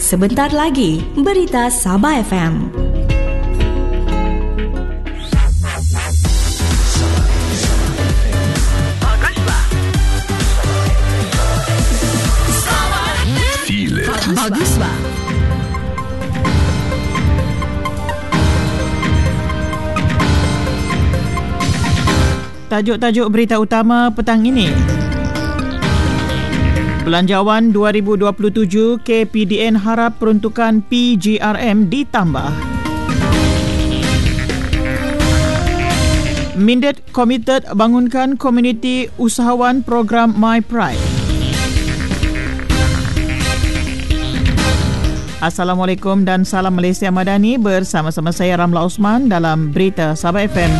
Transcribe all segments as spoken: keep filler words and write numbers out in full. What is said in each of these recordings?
Sebentar lagi, Berita Sabah F M. Baguslah. Tajuk-tajuk berita utama petang ini. Belanjawan dua ribu dua puluh tujuh, K P D N harap peruntukan P G R M ditambah. Mindet komited bangunkan komuniti usahawan program My Pride. Assalamualaikum dan salam Malaysia Madani, bersama-sama saya Ramla Osman dalam Berita Sabah F M.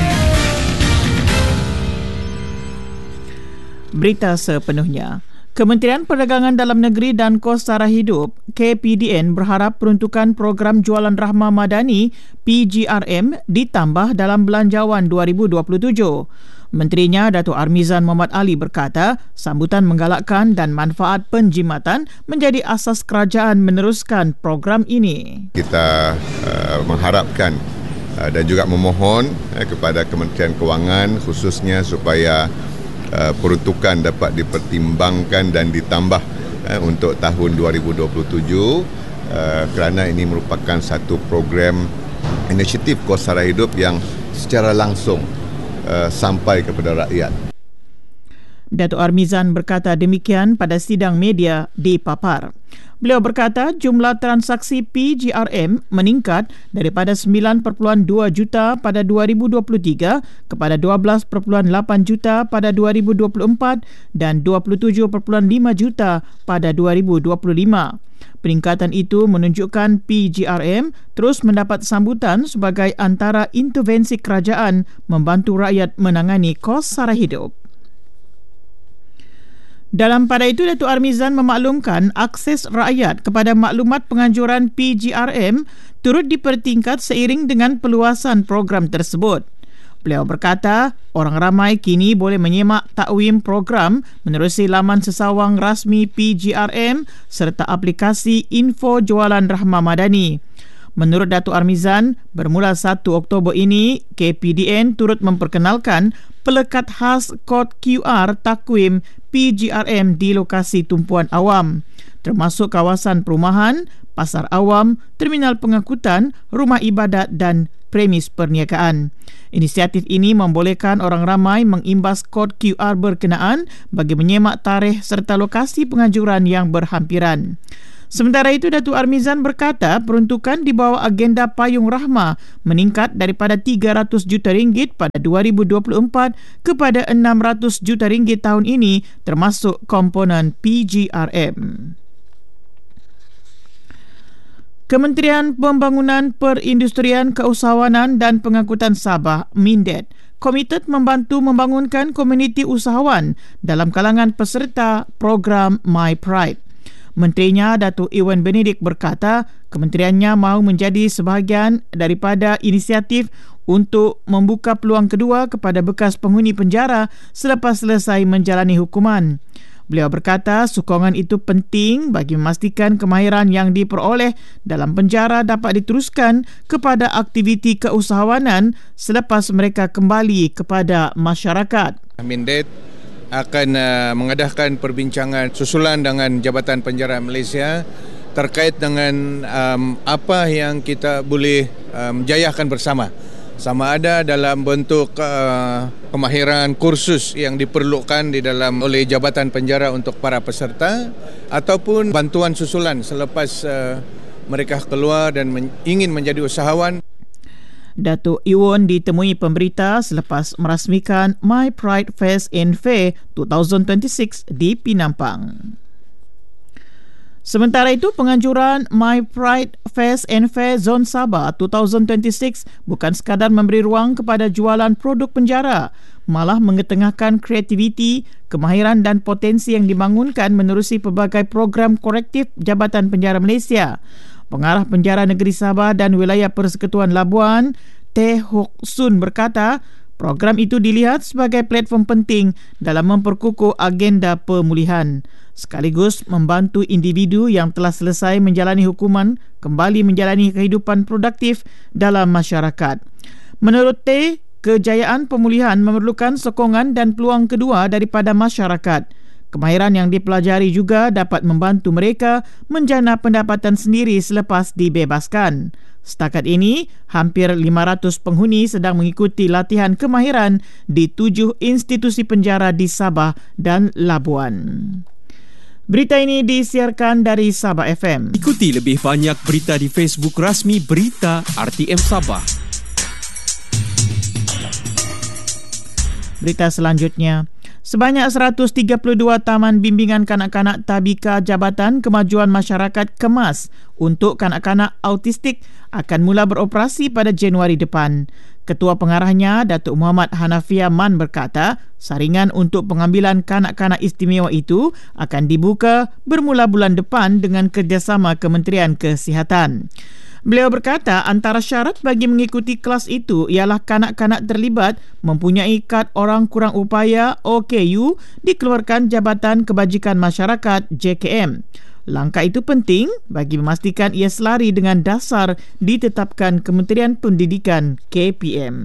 Berita sepenuhnya. Kementerian Perdagangan Dalam Negeri dan Kos Sara Hidup K P D N berharap peruntukan program Jualan Rahmah Madani P G R M ditambah dalam Belanjawan dua ribu dua puluh tujuh. Menterinya Datuk Armizan Mohamad Ali berkata, sambutan menggalakkan dan manfaat penjimatan menjadi asas kerajaan meneruskan program ini. Kita uh, mengharapkan uh, dan juga memohon uh, kepada Kementerian Kewangan khususnya supaya Uh, peruntukan dapat dipertimbangkan dan ditambah uh, untuk tahun dua ribu dua puluh tujuh uh, kerana ini merupakan satu program inisiatif Kos Sara Hidup yang secara langsung uh, sampai kepada rakyat. Datuk Armizan berkata demikian pada sidang media di Papar. Beliau berkata jumlah transaksi P G R M meningkat daripada sembilan perpuluhan dua juta pada dua ribu dua puluh tiga kepada dua belas perpuluhan lapan juta pada dua ribu dua puluh empat dan dua puluh tujuh perpuluhan lima juta pada dua ribu dua puluh lima. Peningkatan itu menunjukkan P G R M terus mendapat sambutan sebagai antara intervensi kerajaan membantu rakyat menangani kos sara hidup. Dalam pada itu, Datuk Armizan memaklumkan akses rakyat kepada maklumat penganjuran P G R M turut dipertingkat seiring dengan peluasan program tersebut. Beliau berkata, orang ramai kini boleh menyemak takwim program menerusi laman sesawang rasmi P G R M serta aplikasi Info Jualan Rahmah Madani. Menurut Datuk Armizan, bermula satu Oktober ini, K P D N turut memperkenalkan pelekat khas kod Q R takwim P G R M di lokasi tumpuan awam, termasuk kawasan perumahan, pasar awam, terminal pengangkutan, rumah ibadat dan premis perniagaan. Inisiatif ini membolehkan orang ramai mengimbas kod Q R berkenaan bagi menyemak tarikh serta lokasi penganjuran yang berhampiran. Sementara itu, Datuk Armizan berkata peruntukan di bawah agenda Payung Rahmah meningkat daripada tiga ratus juta ringgit pada dua ribu dua puluh empat kepada enam ratus juta ringgit tahun ini termasuk komponen P G R M. Kementerian Pembangunan Perindustrian Keusahawanan dan Pengangkutan Sabah Mindet komited membantu membangunkan komuniti usahawan dalam kalangan peserta program My Pride. Menterinya Datuk Iwan Benedict berkata kementeriannya mahu menjadi sebahagian daripada inisiatif untuk membuka peluang kedua kepada bekas penghuni penjara selepas selesai menjalani hukuman. Beliau berkata sokongan itu penting bagi memastikan kemahiran yang diperoleh dalam penjara dapat diteruskan kepada aktiviti keusahawanan selepas mereka kembali kepada masyarakat. Mindet akan uh, mengadakan perbincangan susulan dengan Jabatan Penjara Malaysia terkait dengan um, apa yang kita boleh um, jayakan bersama. Sama ada dalam bentuk uh, kemahiran kursus yang diperlukan di dalam oleh Jabatan Penjara untuk para peserta ataupun bantuan susulan selepas uh, mereka keluar dan men- ingin menjadi usahawan. Datuk Iwan ditemui pemberita selepas merasmikan My Pride Fest and Fair dua ribu dua puluh enam di Pinampang. Sementara itu, penganjuran My Pride Fest and Fair Zon Sabah dua ribu dua puluh enam bukan sekadar memberi ruang kepada jualan produk penjara, malah mengetengahkan kreativiti, kemahiran dan potensi yang dibangunkan menerusi pelbagai program korektif Jabatan Penjara Malaysia. Pengarah Penjara Negeri Sabah dan Wilayah Persekutuan Labuan, Teh Hok Sun berkata, Program itu dilihat sebagai platform penting dalam memperkukuh agenda pemulihan, sekaligus membantu individu yang telah selesai menjalani hukuman kembali menjalani kehidupan produktif dalam masyarakat. Menurut T, kejayaan pemulihan memerlukan sokongan dan peluang kedua daripada masyarakat. Kemahiran yang dipelajari juga dapat membantu mereka menjana pendapatan sendiri selepas dibebaskan. Setakat ini, hampir lima ratus penghuni sedang mengikuti latihan kemahiran di tujuh institusi penjara di Sabah dan Labuan. Berita ini disiarkan dari Sabah F M. Ikuti lebih banyak berita di Facebook rasmi Berita R T M Sabah. Berita selanjutnya, sebanyak seratus tiga puluh dua Taman Bimbingan Kanak-kanak Tabika Jabatan Kemajuan Masyarakat Kemas untuk kanak-kanak autistik akan mula beroperasi pada Januari depan. Ketua pengarahnya, Datuk Muhammad Hanafiah Man berkata, saringan untuk pengambilan kanak-kanak istimewa itu akan dibuka bermula bulan depan dengan kerjasama Kementerian Kesihatan. Beliau berkata antara syarat bagi mengikuti kelas itu ialah kanak-kanak terlibat mempunyai kad orang kurang upaya O K U dikeluarkan Jabatan Kebajikan Masyarakat J K M. Langkah itu penting bagi memastikan ia selari dengan dasar ditetapkan Kementerian Pendidikan K P M.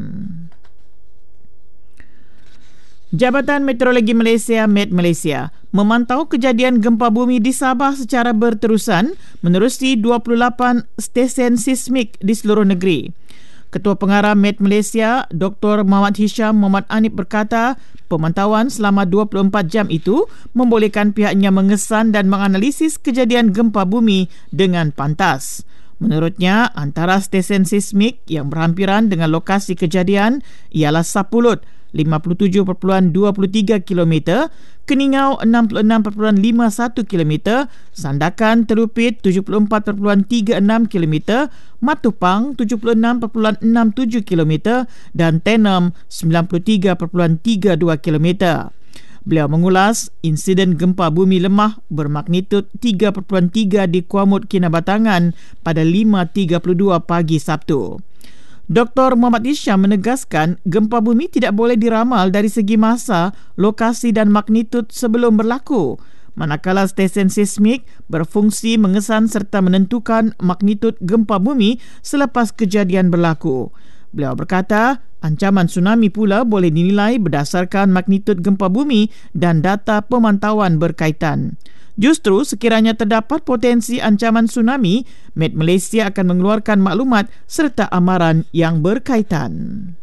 Jabatan Meteorologi Malaysia Met Malaysia memantau kejadian gempa bumi di Sabah secara berterusan menerusi dua puluh lapan stesen seismik di seluruh negeri. Ketua Pengarah Met Malaysia, Doktor Muhammad Hisham Muhammad Anip berkata, pemantauan selama dua puluh empat jam itu membolehkan pihaknya mengesan dan menganalisis kejadian gempa bumi dengan pantas. Menurutnya, antara stesen seismik yang berhampiran dengan lokasi kejadian ialah Sapulut lima puluh tujuh perpuluhan dua tiga kilometer, Keningau enam puluh enam perpuluhan lima satu kilometer, Sandakan Terupit tujuh puluh empat perpuluhan tiga enam kilometer, Matupang tujuh puluh enam perpuluhan enam tujuh kilometer dan Tenom sembilan puluh tiga perpuluhan tiga dua kilometer. Beliau mengulas insiden gempa bumi lemah bermagnitud tiga perpuluhan tiga di Kuamut, Kinabatangan pada lima tiga puluh dua pagi Sabtu. Doktor Muhammad Hisham menegaskan gempa bumi tidak boleh diramal dari segi masa, lokasi dan magnitud sebelum berlaku, manakala stesen seismik berfungsi mengesan serta menentukan magnitud gempa bumi selepas kejadian berlaku. Beliau berkata, ancaman tsunami pula boleh dinilai berdasarkan magnitud gempa bumi dan data pemantauan berkaitan. Justru sekiranya terdapat potensi ancaman tsunami, Met Malaysia akan mengeluarkan maklumat serta amaran yang berkaitan.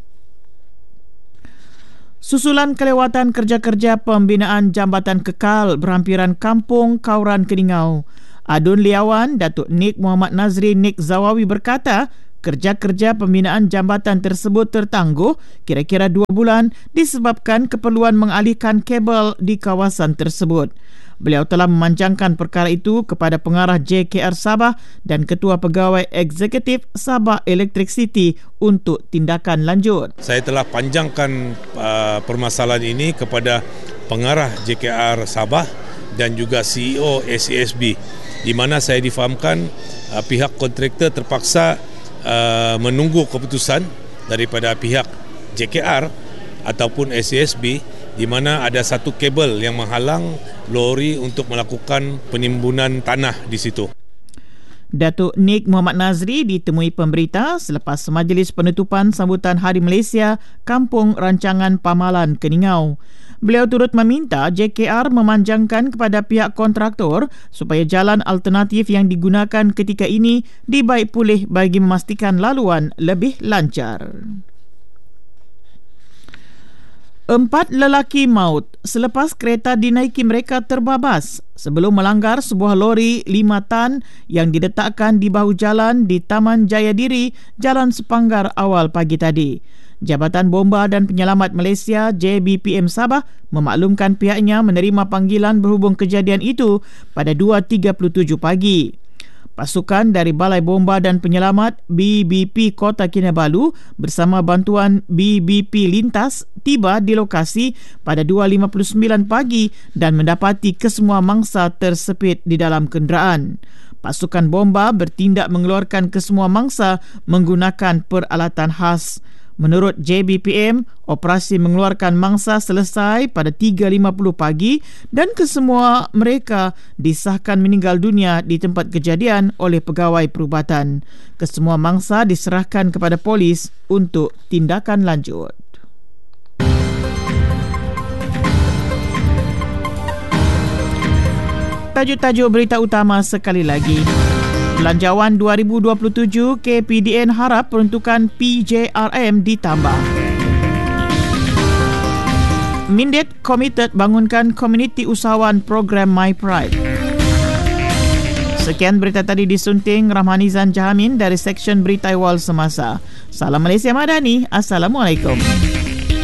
Susulan kelewatan kerja-kerja pembinaan jambatan kekal berhampiran kampung Kauran Keningau, Adun Liawan, Datuk Nik Muhammad Nazri Nik Zawawi berkata, kerja-kerja pembinaan jambatan tersebut tertangguh kira-kira dua bulan disebabkan keperluan mengalihkan kabel di kawasan tersebut. Beliau telah memanjangkan perkara itu kepada pengarah J K R Sabah dan Ketua Pegawai Eksekutif Sabah Electric City untuk tindakan lanjut. Saya telah panjangkan uh, permasalahan ini kepada pengarah J K R Sabah dan juga C E O S A S B, di mana saya difahamkan uh, pihak kontraktor terpaksa uh, menunggu keputusan daripada pihak J K R ataupun S A S B, di mana ada satu kabel yang menghalang lori untuk melakukan penimbunan tanah di situ. Datuk Nik Muhammad Nazri ditemui pemberita selepas majlis penutupan sambutan Hari Malaysia Kampung Rancangan Pamalan Keningau. Beliau turut meminta J K R memanjangkan kepada pihak kontraktor supaya jalan alternatif yang digunakan ketika ini dibaik pulih bagi memastikan laluan lebih lancar. Empat lelaki maut selepas kereta dinaiki mereka terbabas sebelum melanggar sebuah lori lima tan yang diletakkan di bahu jalan di Taman Jayadiri, Jalan Sepanggar awal pagi tadi. Jabatan Bomba dan Penyelamat Malaysia J B P M Sabah memaklumkan pihaknya menerima panggilan berhubung kejadian itu pada dua tiga puluh tujuh pagi. Pasukan dari Balai Bomba dan Penyelamat B B P Kota Kinabalu bersama bantuan B B P Lintas tiba di lokasi pada dua lima puluh sembilan pagi dan mendapati kesemua mangsa tersepit di dalam kenderaan. Pasukan bomba bertindak mengeluarkan kesemua mangsa menggunakan peralatan khas. Menurut J B P M, operasi mengeluarkan mangsa selesai pada tiga lima puluh pagi dan kesemua mereka disahkan meninggal dunia di tempat kejadian oleh pegawai perubatan. Kesemua mangsa diserahkan kepada polis untuk tindakan lanjut. Tajuk-tajuk berita utama sekali lagi. Belanjawan dua ribu dua puluh tujuh, K P D N harap peruntukan P J R M ditambah. Mindet committed bangunkan komuniti usahawan program My Pride. Sekian berita tadi disunting Rahmanizan Jahamin dari Seksyen Berita Awal Semasa. Salam Malaysia Madani. Assalamualaikum.